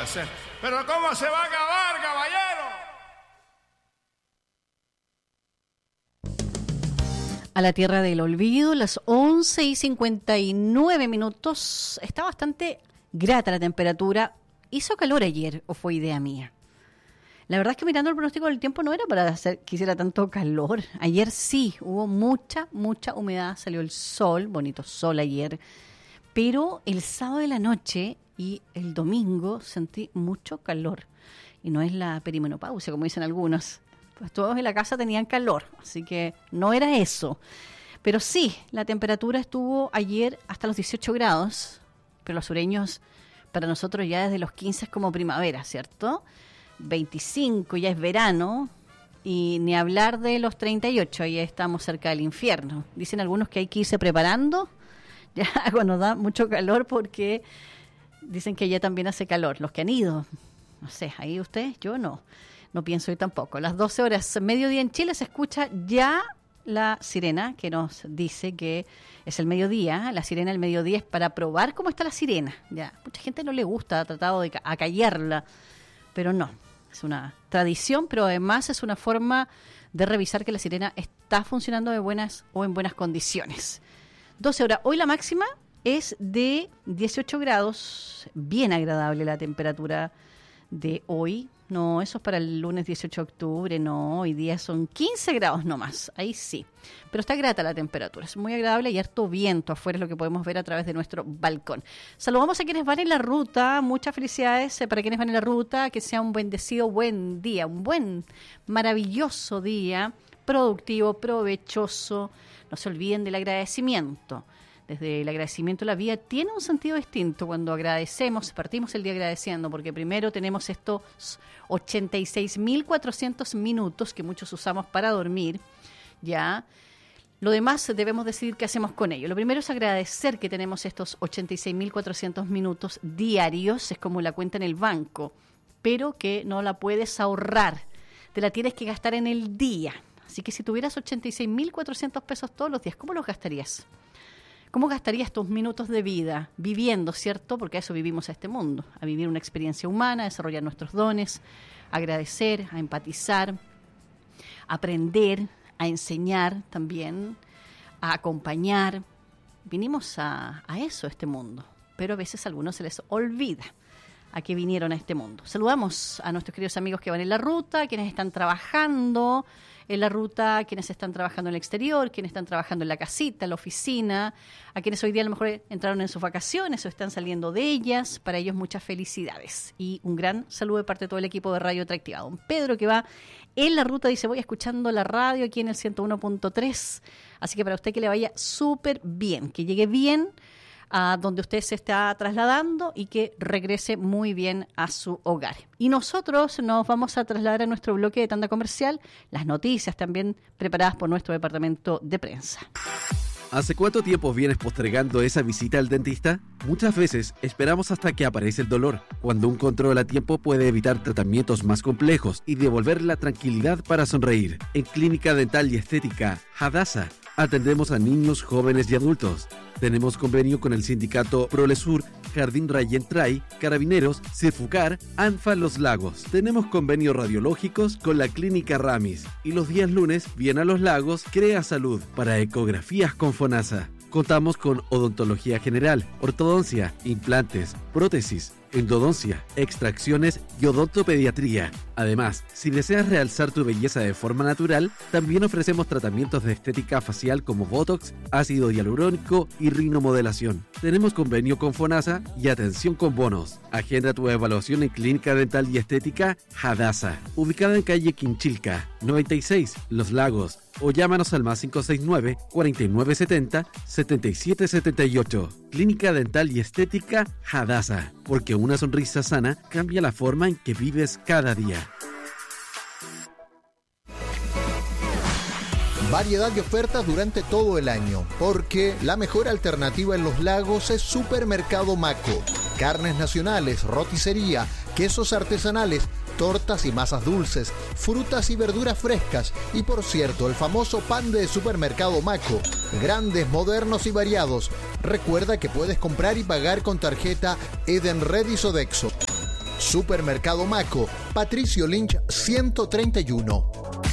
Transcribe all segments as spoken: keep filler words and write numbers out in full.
hacer. Pero ¿cómo se va a acabar, caballero? A la tierra del olvido, las once y cincuenta y nueve minutos. Está bastante grata la temperatura. ¿Hizo calor ayer o fue idea mía? La verdad es que mirando el pronóstico del tiempo no era para hacer que hiciera tanto calor. Ayer sí, hubo mucha, mucha humedad, salió el sol, bonito sol ayer. Pero el sábado de la noche y el domingo sentí mucho calor. Y no es la perimenopausia, como dicen algunos. Pues todos en la casa tenían calor, así que no era eso. Pero sí, la temperatura estuvo ayer hasta los dieciocho grados, pero los sureños, para nosotros ya desde los quince es como primavera, ¿cierto? veinticinco ya es verano, y ni hablar de los treinta y ocho, ahí estamos cerca del infierno. Dicen algunos que hay que irse preparando, ya cuando da mucho calor, porque dicen que ya también hace calor. Los que han ido, no sé, ahí ustedes, yo no. No pienso ir tampoco. A las doce horas, mediodía en Chile, se escucha ya la sirena que nos dice que es el mediodía. La sirena del mediodía es para probar cómo está la sirena. Ya, mucha gente no le gusta, ha tratado de acallarla, pero no. Es una tradición, pero además es una forma de revisar que la sirena está funcionando de buenas o en buenas condiciones. doce horas. Hoy la máxima es de dieciocho grados. Bien agradable la temperatura de hoy. No, eso es para el lunes dieciocho de octubre, no, hoy día son quince grados nomás, ahí sí. Pero está grata la temperatura, es muy agradable y harto viento afuera, es lo que podemos ver a través de nuestro balcón. Saludamos a quienes van en la ruta, muchas felicidades para quienes van en la ruta, que sea un bendecido buen día, un buen, maravilloso día, productivo, provechoso. No se olviden del agradecimiento. Desde el agradecimiento la vida tiene un sentido distinto cuando agradecemos, partimos el día agradeciendo, porque primero tenemos estos ochenta y seis mil cuatrocientos minutos que muchos usamos para dormir, ya. Lo demás debemos decidir qué hacemos con ello. Lo primero es agradecer que tenemos estos ochenta y seis mil cuatrocientos minutos diarios, es como la cuenta en el banco, pero que no la puedes ahorrar, te la tienes que gastar en el día. Así que si tuvieras ochenta y seis mil cuatrocientos pesos todos los días, ¿cómo los gastarías? ¿Cómo gastarías tus minutos de vida viviendo, cierto? Porque a eso vivimos a este mundo, a vivir una experiencia humana, a desarrollar nuestros dones, a agradecer, a empatizar, a aprender, a enseñar también, a acompañar. Vinimos a, a eso, a este mundo, pero a veces a algunos se les olvida a qué vinieron a este mundo. Saludamos a nuestros queridos amigos que van en la ruta, quienes están trabajando en la ruta, quienes están trabajando en el exterior, quienes están trabajando en la casita, en la oficina, a quienes hoy día a lo mejor entraron en sus vacaciones o están saliendo de ellas. Para ellos muchas felicidades y un gran saludo de parte de todo el equipo de Radio Atractiva. Don Pedro, que va en la ruta, dice: voy escuchando la radio aquí en el ciento uno punto tres, así que para usted que le vaya súper bien, que llegue bien a donde usted se está trasladando y que regrese muy bien a su hogar. Y nosotros nos vamos a trasladar a nuestro bloque de tanda comercial, las noticias también preparadas por nuestro departamento de prensa. ¿Hace cuánto tiempo vienes postergando esa visita al dentista? Muchas veces esperamos hasta que aparece el dolor, cuando un control a tiempo puede evitar tratamientos más complejos y devolver la tranquilidad para sonreír. En Clínica Dental y Estética Hadassah atendemos a niños, jóvenes y adultos. Tenemos convenio con el sindicato Prolesur, Jardín Rayentray, Carabineros, Cefucar, ANFA Los Lagos. Tenemos convenios radiológicos con la Clínica Ramis. Y los días lunes, viene a Los Lagos, Crea Salud para ecografías con FONASA. Contamos con odontología general, ortodoncia, implantes, prótesis, endodoncia, extracciones y odontopediatría. Además, si deseas realzar tu belleza de forma natural, también ofrecemos tratamientos de estética facial como Botox, ácido hialurónico y rinomodelación. Tenemos convenio con FONASA y atención con bonos. Agenda tu evaluación en Clínica Dental y Estética Hadassah, ubicada en calle Quinchilca, noventa y seis, Los Lagos, o llámanos al más cinco seis nueve, cuarenta y nueve setenta, setenta y siete setenta y ocho. Clínica Dental y Estética Hadassah, porque una sonrisa sana cambia la forma en que vives cada día. Variedad de ofertas durante todo el año, porque la mejor alternativa en Los Lagos es Supermercado Maco. Carnes nacionales, roticería, quesos artesanales, tortas y masas dulces, frutas y verduras frescas y, por cierto, el famoso pan de Supermercado Maco. Grandes, modernos y variados. Recuerda que puedes comprar y pagar con tarjeta Edenred y Sodexo. Supermercado Maco, Patricio Lynch ciento treinta y uno.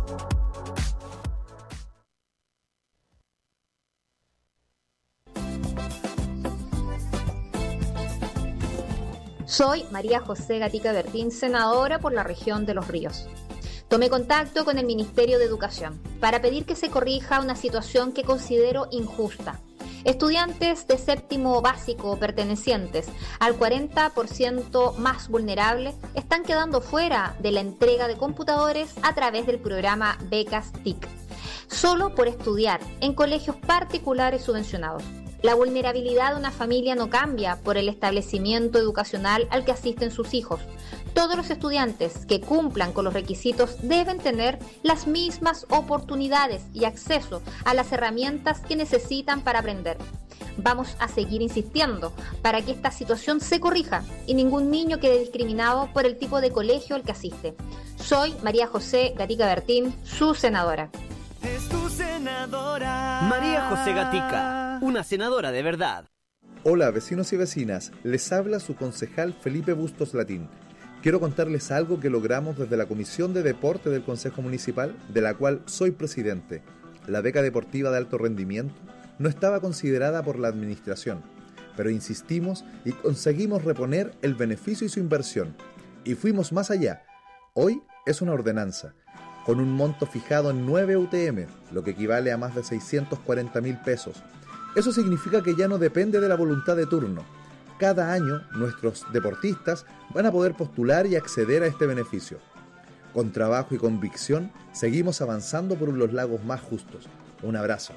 Soy María José Gatica Bertín, senadora por la región de Los Ríos. Tomé contacto con el Ministerio de Educación para pedir que se corrija una situación que considero injusta. Estudiantes de séptimo básico pertenecientes al cuarenta por ciento más vulnerable están quedando fuera de la entrega de computadores a través del programa Becas T I C, solo por estudiar en colegios particulares subvencionados. La vulnerabilidad de una familia no cambia por el establecimiento educacional al que asisten sus hijos. Todos los estudiantes que cumplan con los requisitos deben tener las mismas oportunidades y acceso a las herramientas que necesitan para aprender. Vamos a seguir insistiendo para que esta situación se corrija y ningún niño quede discriminado por el tipo de colegio al que asiste. Soy María José Gatica Bertín, su senadora. Es tu senadora. María José Gatica, una senadora de verdad. Hola vecinos y vecinas, les habla su concejal Felipe Bustos Latín. Quiero contarles algo que logramos desde la Comisión de Deporte del Consejo Municipal, de la cual soy presidente. La beca deportiva de alto rendimiento no estaba considerada por la administración, pero insistimos y conseguimos reponer el beneficio y su inversión. Y fuimos más allá. Hoy es una ordenanza, con un monto fijado en nueve U T M, lo que equivale a más de seiscientos cuarenta mil pesos. Eso significa que ya no depende de la voluntad de turno. Cada año nuestros deportistas van a poder postular y acceder a este beneficio. Con trabajo y convicción, seguimos avanzando por los lagos más justos. Un abrazo.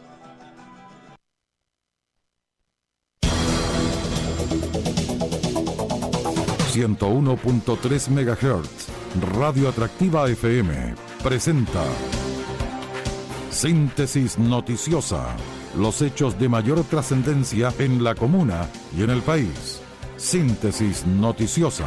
ciento uno punto tres megahertz, Radio Atractiva F M, presenta Síntesis Noticiosa. Los hechos de mayor trascendencia en la comuna y en el país. Síntesis Noticiosa.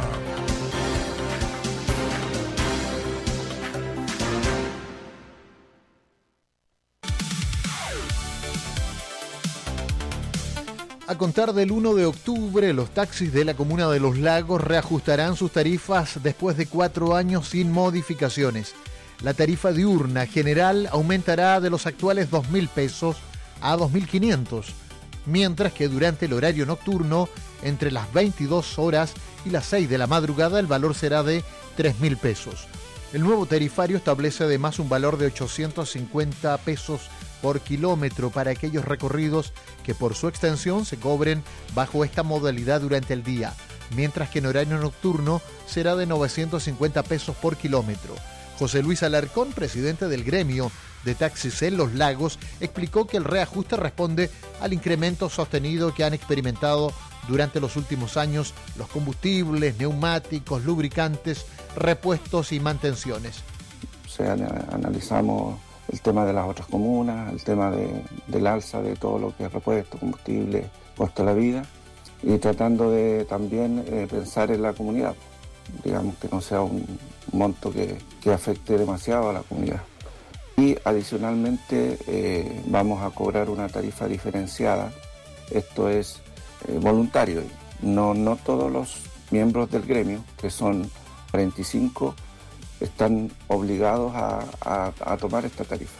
A contar del uno de octubre, los taxis de la comuna de Los Lagos reajustarán sus tarifas después de cuatro años sin modificaciones. La tarifa diurna general aumentará de los actuales dos mil pesos a dos mil quinientos, mientras que durante el horario nocturno, entre las veintidós horas y las seis de la madrugada, el valor será de tres mil pesos. El nuevo tarifario establece además un valor de ochocientos cincuenta pesos por kilómetro para aquellos recorridos que por su extensión se cobren bajo esta modalidad durante el día, mientras que en horario nocturno será de novecientos cincuenta pesos por kilómetro. José Luis Alarcón, presidente del gremio de taxis en Los Lagos, explicó que el reajuste responde al incremento sostenido que han experimentado durante los últimos años los combustibles, neumáticos, lubricantes, repuestos y mantenciones. O sea, analizamos el tema de las otras comunas, el tema de, del alza de todo lo que es repuesto, combustible, costo de la vida, y tratando de también eh, pensar en la comunidad, digamos que no sea un monto que, que afecte demasiado a la comunidad. Y adicionalmente eh, vamos a cobrar una tarifa diferenciada, esto es eh, voluntario, no, no todos los miembros del gremio, que son cuarenta y cinco, están obligados a, a, a tomar esta tarifa.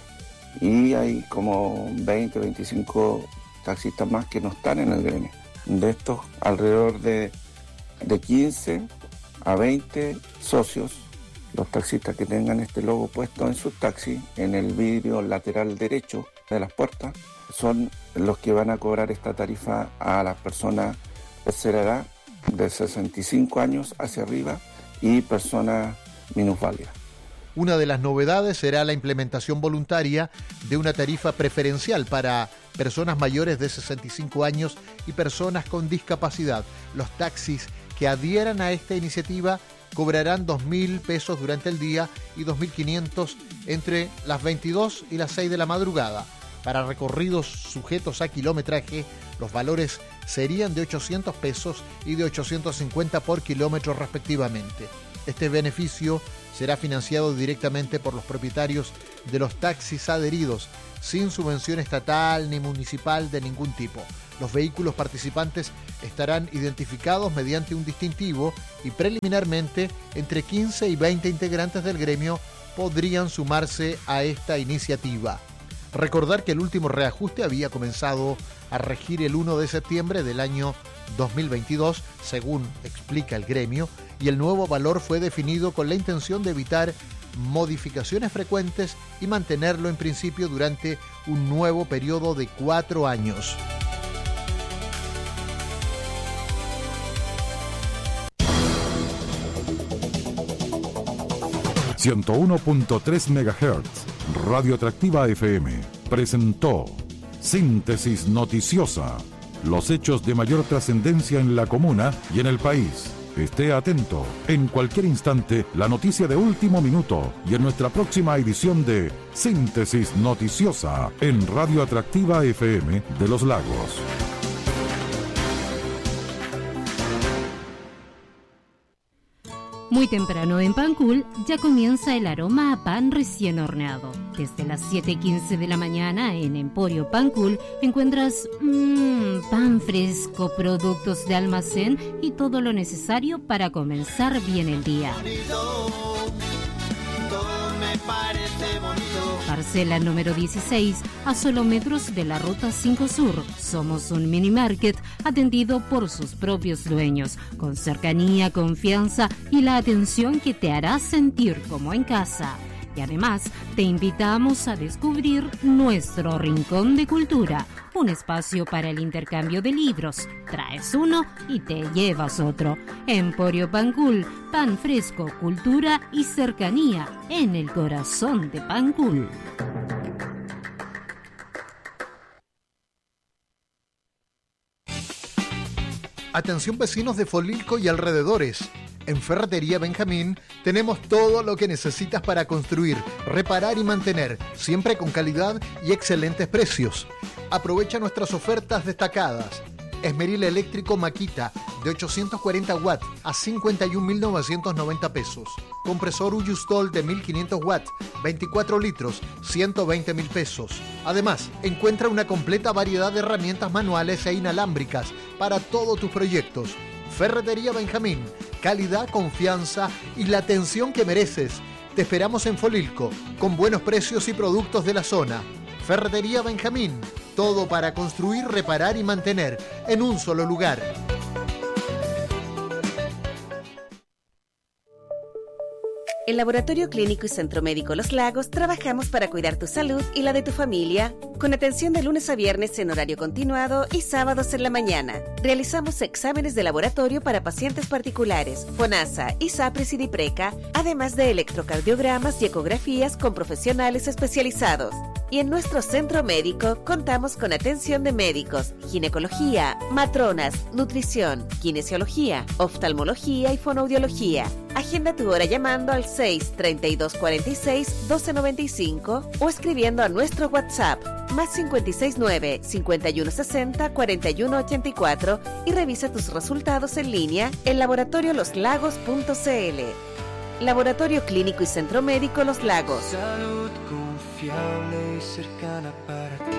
Y hay como veinte, veinticinco taxistas más que no están en el gremio. De estos, alrededor de, de quince a veinte socios, los taxistas que tengan este logo puesto en sus taxis, en el vidrio lateral derecho de las puertas, son los que van a cobrar esta tarifa a las personas de tercera edad, de sesenta y cinco años hacia arriba, y personas minusválidas. Una de las novedades será la implementación voluntaria de una tarifa preferencial para personas mayores de sesenta y cinco años y personas con discapacidad. Los taxis que adhieran a esta iniciativa cobrarán dos mil pesos durante el día y dos mil quinientos entre las veintidós y las seis de la madrugada. Para recorridos sujetos a kilometraje, los valores serían de ochocientos pesos y de ochocientos cincuenta por kilómetro respectivamente. Este beneficio será financiado directamente por los propietarios de los taxis adheridos, sin subvención estatal ni municipal de ningún tipo. Los vehículos participantes estarán identificados mediante un distintivo y preliminarmente entre quince y veinte integrantes del gremio podrían sumarse a esta iniciativa. Recordar que el último reajuste había comenzado a regir el primero de septiembre del año dos mil veintidós, según explica el gremio, y el nuevo valor fue definido con la intención de evitar modificaciones frecuentes y mantenerlo en principio durante un nuevo periodo de cuatro años. ciento uno punto tres megahertz, Radio Atractiva F M, presentó Síntesis Noticiosa, los hechos de mayor trascendencia en la comuna y en el país. Esté atento, en cualquier instante, la noticia de último minuto y en nuestra próxima edición de Síntesis Noticiosa en Radio Atractiva F M de Los Lagos. Muy temprano en Pancul ya comienza el aroma a pan recién horneado. Desde las siete y quince de la mañana en Emporio Pancul encuentras mmm, pan fresco, productos de almacén y todo lo necesario para comenzar bien el día. Parcela número dieciséis, a solo metros de la Ruta cinco Sur. Somos un mini market atendido por sus propios dueños, con cercanía, confianza y la atención que te hará sentir como en casa. Y además, te invitamos a descubrir nuestro Rincón de Cultura, un espacio para el intercambio de libros. Traes uno y te llevas otro. Emporio Pancul, pan fresco, cultura y cercanía en el corazón de Pancul. Atención vecinos de Folilco y alrededores. En Ferretería Benjamín tenemos todo lo que necesitas para construir, reparar y mantener, siempre con calidad y excelentes precios. Aprovecha nuestras ofertas destacadas. Esmeril eléctrico Makita de ochocientos cuarenta watts a cincuenta y un mil novecientos noventa pesos. Compresor Uyustol de mil quinientos watts, veinticuatro litros, ciento veinte mil pesos. Además, encuentra una completa variedad de herramientas manuales e inalámbricas para todos tus proyectos. Ferretería Benjamín, calidad, confianza y la atención que mereces. Te esperamos en Folilco, con buenos precios y productos de la zona. Ferretería Benjamín, todo para construir, reparar y mantener en un solo lugar. En Laboratorio Clínico y Centro Médico Los Lagos trabajamos para cuidar tu salud y la de tu familia, con atención de lunes a viernes en horario continuado y sábados en la mañana. Realizamos exámenes de laboratorio para pacientes particulares, FONASA, ISAPRES y DIPRECA, además de electrocardiogramas y ecografías con profesionales especializados. Y en nuestro centro médico contamos con atención de médicos, ginecología, matronas, nutrición, kinesiología, oftalmología y fonoaudiología. Agenda tu hora llamando al seis, treinta y dos, cuarenta y seis, doce noventa y cinco o escribiendo a nuestro WhatsApp más cinco seis nueve, cincuenta y uno sesenta, cuarenta y uno ochenta y cuatro y revisa tus resultados en línea en laboratorio los lagos punto c l. Laboratorio Clínico y Centro Médico Los Lagos. Salud confiable y cercana para ti.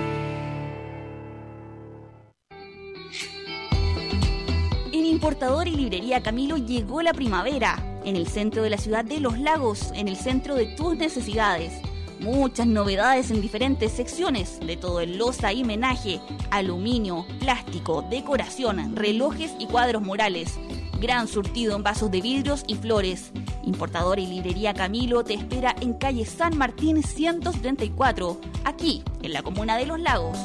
En Importador y Librería Camilo llegó la primavera. En el centro de la ciudad de Los Lagos, en el centro de tus necesidades. Muchas novedades en diferentes secciones, de todo en loza y menaje, aluminio, plástico, decoración, relojes y cuadros murales. Gran surtido en vasos de vidrios y flores. Importador y Librería Camilo te espera en calle San Martín ciento setenta y cuatro, aquí, en la comuna de Los Lagos.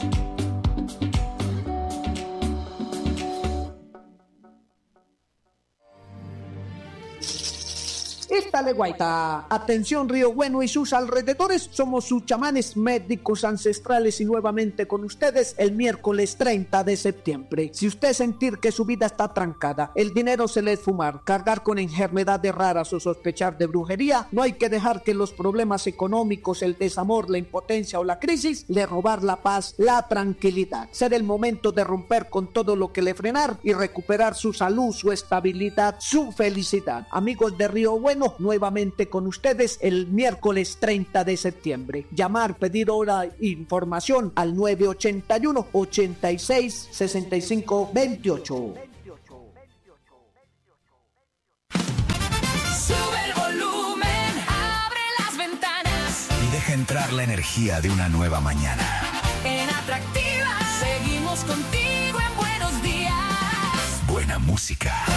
esta leguaita. Atención Río Bueno y sus alrededores, somos sus chamanes médicos ancestrales y nuevamente con ustedes el miércoles treinta de septiembre. Si usted sentir que su vida está trancada, el dinero se le esfumar, cargar con enfermedades raras o sospechar de brujería, no hay que dejar que los problemas económicos, el desamor, la impotencia o la crisis le robar la paz, la tranquilidad. Será el momento de romper con todo lo que le frenar y recuperar su salud, su estabilidad, su felicidad. Amigos de Río Bueno, nuevamente con ustedes el miércoles treinta de septiembre. Llamar, pedir hora e información al nueve ochenta y uno, ochenta y seis, sesenta y cinco veintiocho. Sube el volumen, abre las ventanas y deja entrar la energía de una nueva mañana. En Atractiva seguimos contigo en Buenos Días. Buena música.